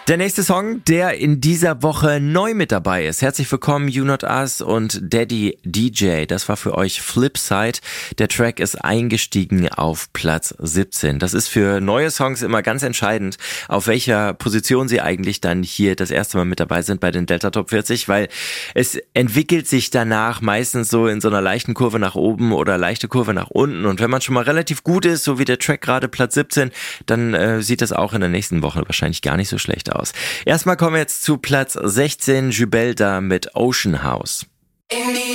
Der nächste Song, der in dieser Woche neu mit dabei ist. Herzlich willkommen, You Not Us und Daddy DJ. Das war für euch Flipside. Der Track ist eingestiegen auf Platz 17. Das ist für neue Songs immer ganz entscheidend, auf welcher Position sie eigentlich dann hier das erste Mal mit dabei sind bei den Delta Top 40, weil es entwickelt sich danach meistens so in so einer leichten Kurve nach oben oder leichte Kurve nach unten. Und wenn man schon mal relativ gut ist, so wie der Track gerade Platz 17, dann sieht das auch in der nächsten Woche wahrscheinlich gar nicht so schlecht aus. Erstmal kommen wir jetzt zu Platz 16, Jubelda mit Ocean House.